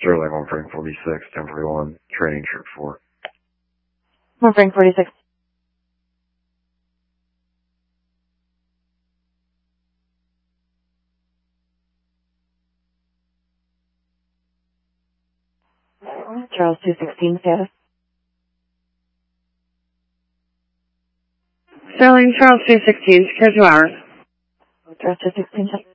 Sterling, 1 Frank 46, 1041, training shirt 4. 1 Frank 46. Charles 216 status. Sterling, Charles 216, secure 2 hours. Charles 216.